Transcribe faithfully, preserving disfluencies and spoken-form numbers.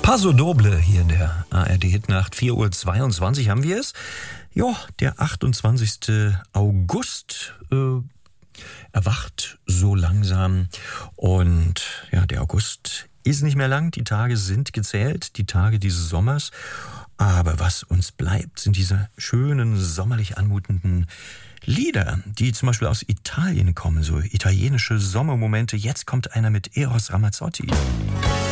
Paso Doble hier in der A R D-Hitnacht. vier Uhr zweiundzwanzig haben wir es. Ja, der achtundzwanzigsten August äh, erwacht so langsam. Und ja, der August ist nicht mehr lang. Die Tage sind gezählt, die Tage dieses Sommers. Aber was uns bleibt, sind diese schönen, sommerlich anmutenden Lieder, die zum Beispiel aus Italien kommen, so italienische Sommermomente. Jetzt kommt einer mit Eros Ramazzotti.